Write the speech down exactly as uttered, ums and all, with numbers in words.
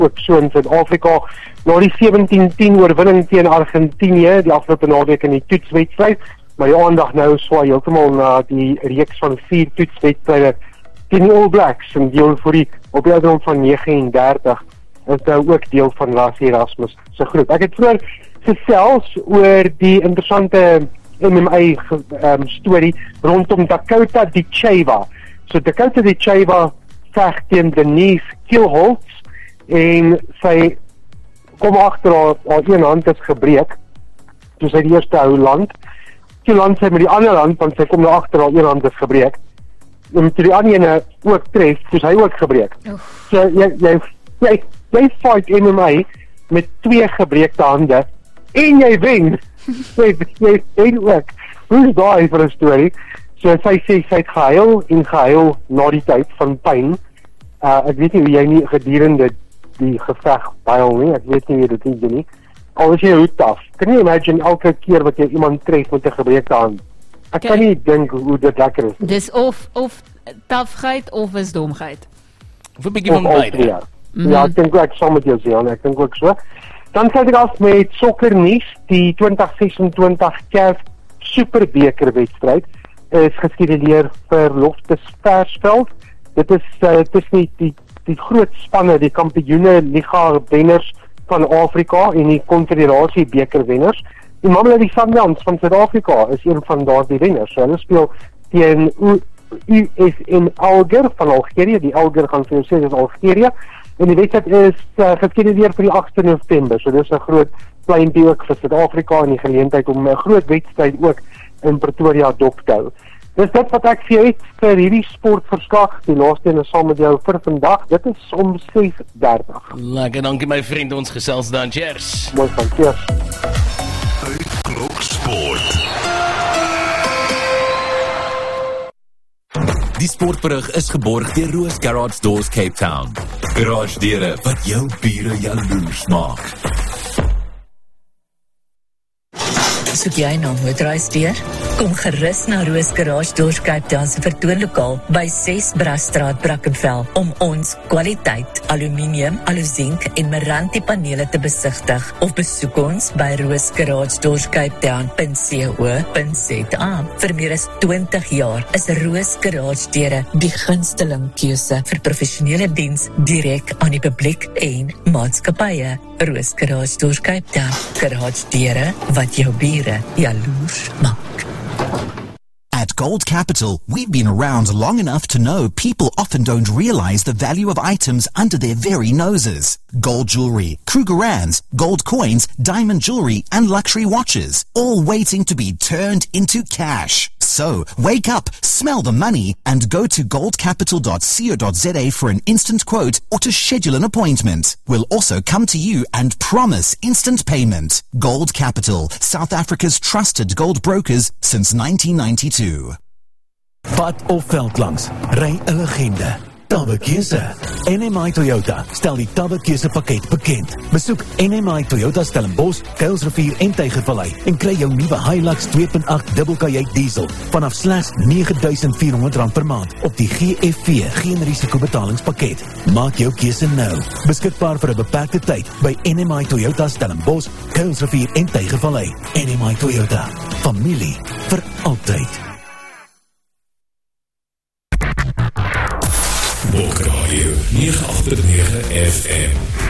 ook so in Suid-Afrika. Na die sewentien tien oorwinning teen Argentinië, die afgelope naweek in die toetswedstryd, maar die aandag nou swaai heeltemal na die reeks van vier toetswedstryde teen die All Blacks, en die euforie op die ouderdom van nege en dertig is nou ook deel van Lassie Erasmus se groep. Ek het vroeër gesels oor die interessante M M A um, storie rondom Dakota Ditcheva. So Dakota Ditcheva veg teen Denise Kielholtz en sy kom agter haar, haar een hand is gebreek. Toe sy die eerste hou land. Toe land sy met die ander hand, want sy kom nou agter haar een hand is gebreek. En toe die ander ene ook tref, toe hy ook gebreek. Oof. So jy, jy, jy, jy fight M M A met twee gebreekte hande en jy wen. jy, jy wen ook. Hoe is daai vir 'n storie? So sy sê sy het gehuil en gehuil na die tyd van pyn. Uh, ek weet nie hoe jy nie gedurende die geveg huil nie, ek weet nie hoe dit doen nie. Al is jy hoe taf. Kan jy imagine elke keer wat jy iemand tref met 'n gebreekte hand? Ek kan nie dink hoe dit lekker is. Dis of of tafheid of wisdomheid. Of 'n bietjie van beide. Ja, mm -hmm. ja ek dink ek sal met jou sê, ek dink ook so. Dan sluit ek af met sokkernuus. Die twintig sesentwintig C A F Superbeker wedstryd is geskeduleer vir Loftus Versfeld. Dit is uh, tussen die, die die groot spanne, die kampioene liga wenners van Afrika en die Konfederasie beker wenners. Die Mamelodi Sundowns van Suid-Afrika is een van daardie wenners. So hulle speel teen U S M Alger van Algerië. Die Alger gaan vir jou sê dis Algerië. En die wedstryd is uh, geskeduleer vir die agste November. So dis 'n groot pleintjie ook vir Suid-Afrika en die geleentheid om 'n groot wedstryd ook in Pretoria dop te hou. Dis dit wat ek vir jou het vir hierdie sportverslag. Die laaste een is saam met jou vir vandag. Dit is om ses dertig. Lekker, dankie my vriend, ons gesels dan. Cheers. Mooi van, cheers. Kloksport. Die sportberig is geborg deur Roos Garage Doors Cape Town. Garage deure wat jou bure jaloers maak. Soek jy nou motorhuisdeur? Kom gerus na Roos Garage Doors Cape Town se vertoonlokaal by ses Brasstraat, Brackenfell om ons kwaliteit aluminium, aluzink en Meranti panele te besigtig of besoek ons by roos garage doors cape town dot co dot za. Vir meer as twintig jaar is Roos Garage deure die gunsteling keuse vir professionele diens direk aan die publiek en maatskappye. Roos Garage Doors Cape Town. Garage deure wat jou bure jaloers maak. At Gold Capital, we've been around long enough to know people often don't realize the value of items under their very noses. Gold jewelry, Krugerrands, gold coins, diamond jewelry, and luxury watches, all waiting to be turned into cash. So, wake up, smell the money, and go to gold capital dot co dot za for an instant quote or to schedule an appointment. We'll also come to you and promise instant payment. Gold Capital, South Africa's trusted gold brokers since nineteen ninety-two. Pad of veld langs, ry 'n legende. Tabbekeuse. N M I Toyota stel die Tabbekeuse pakket bekend. Besoek N M I Toyota Stellenbosch, Kuilsrivier en Tygervallei en kry jou nuwe Hilux twee punt agt dubbelkajuit diesel vanaf slegs nege duisend vier honderd rand per maand op die G F V geen risiko betalingspakket. Maak jou keuse nou. Beskikbaar vir 'n beperkte tyd by N M I Toyota Stellenbosch, Kuilsrivier en Tygervallei. N M I Toyota. Familie vir altyd. Bokradio nege agt nege F M.